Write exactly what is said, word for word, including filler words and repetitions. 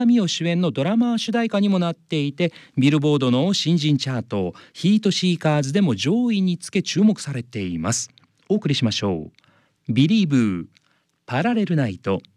美桜主演のドラマ主題歌にもなっていて、ビルボードの新人チャートヒートシーカーズでも上位につけ注目されています。お送りしましょう。ビリーブパラレルナイト。